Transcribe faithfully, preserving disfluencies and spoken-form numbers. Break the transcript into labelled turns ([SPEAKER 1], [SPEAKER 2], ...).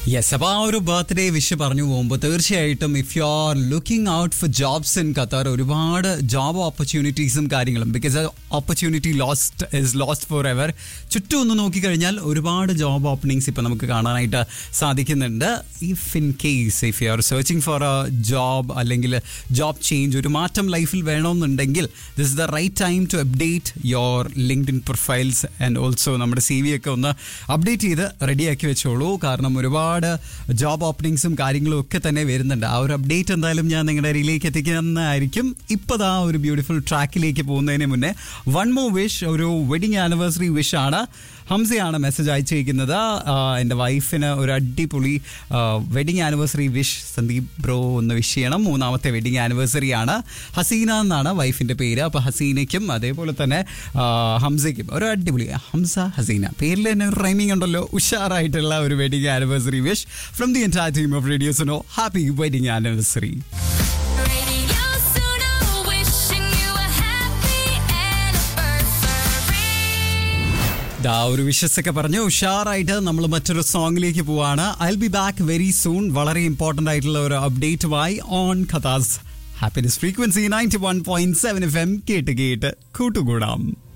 [SPEAKER 1] Yes, അപ്പോൾ ആ ഒരു ബർത്ത്ഡേ വിഷ് പറഞ്ഞു പോകുമ്പോൾ തീർച്ചയായിട്ടും if you are looking out for jobs in Qatar, ഒരുപാട് ജോബ് ഓപ്പർച്യൂണിറ്റീസും കാര്യങ്ങളും, because opportunity lost is lost for ever. ചുറ്റും ഒന്ന് നോക്കിക്കഴിഞ്ഞാൽ ഒരുപാട് ജോബ് ഓപ്പണിങ്സ് ഇപ്പോൾ നമുക്ക് കാണാനായിട്ട് സാധിക്കുന്നുണ്ട്. If in case if you are searching for A job അല്ലെങ്കിൽ ജോബ് ചേഞ്ച്, ഒരു മാറ്റം ലൈഫിൽ വേണമെന്നുണ്ടെങ്കിൽ this is the right time to update your linked in profiles and also നമ്മുടെ സി വി ഒക്കെ ഒന്ന് അപ്ഡേറ്റ് ചെയ്ത് റെഡിയാക്കി വെച്ചോളൂ. കാരണം ഒരുപാട് ജോബ് ഓപ്പണിങ്സും കാര്യങ്ങളും ഒക്കെ തന്നെ വരുന്നുണ്ട്. ആ ഒരു അപ്ഡേറ്റ് എന്തായാലും ഞാൻ നിങ്ങളുടെ അരിയിലേക്ക് എത്തിക്കുന്നതായിരിക്കും. ഇപ്പോൾ ആ ഒരു ബ്യൂട്ടിഫുൾ ട്രാക്കിലേക്ക് പോകുന്നതിന് മുന്നേ വൺ മോർ വിഷ്, ഒരു വെഡിങ് ആനിവേഴ്സറി വിഷ് ആണ്. ഹംസയാണ് മെസ്സേജ് അയച്ചിരിക്കുന്നത്. എൻ്റെ വൈഫിന് ഒരു അടിപൊളി wedding anniversary wish Sandeep bro ഒന്ന് വിഷ് ചെയ്യണം. മൂന്നാമത്തെ വെഡിങ് ആനിവേഴ്സറി ആണ്. ഹസീന എന്നാണ് വൈഫിൻ്റെ പേര്. അപ്പോൾ ഹസീനയ്ക്കും അതേപോലെ തന്നെ ഹംസയ്ക്കും ഒരു അടിപൊളി ഹംസ ഹസീന പേരിൽ തന്നെ ഒരു റൈമിംഗ് ഉണ്ടല്ലോ, ഉഷാറായിട്ടുള്ള ഒരു wedding anniversary wish from the entire team of radio Suno. Happy wedding anniversary. ആ ഒരു വിഷസൊക്കെ പറഞ്ഞ് ഉഷാറായിട്ട് നമ്മൾ മറ്റൊരു സോങ്ങിലേക്ക് പോവാണ്. I will be back very soon. വളരെ ഇമ്പോർട്ടൻ്റ് ആയിട്ടുള്ള ഒരു അപ്ഡേറ്റുമായി on ഖത്താസ് happiness frequency ninety one point seven F M. കേട്ട് കേട്ട് കൂട്ടുകൂടാം.